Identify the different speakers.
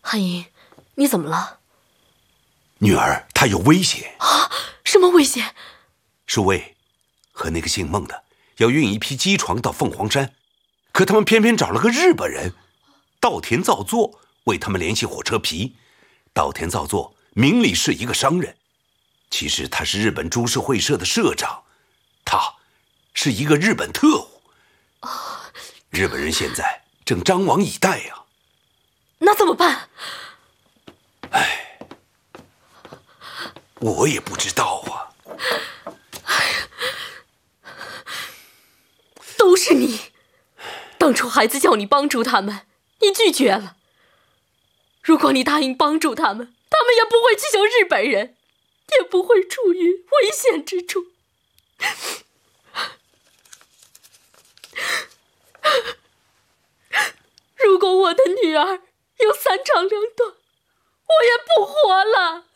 Speaker 1: 汉英，你怎么了？
Speaker 2: 女儿，她有危险
Speaker 1: 啊！什么危险？
Speaker 2: 是魏和那个姓孟的要运一批机床到凤凰山，可他们偏偏找了个日本人，稻田造作为他们联系火车皮。稻田造作明里是一个商人，其实他是日本株式会社的社长，他是一个日本特务。日本人现在正张网以待呀。
Speaker 1: 那怎么办？
Speaker 2: 哎，我也不知道啊。
Speaker 1: 都是你！当初孩子叫你帮助他们，你拒绝了。如果你答应帮助他们，他们也不会去救日本人，也不会处于危险之中。如果我的女儿有3长2短，我也不活了。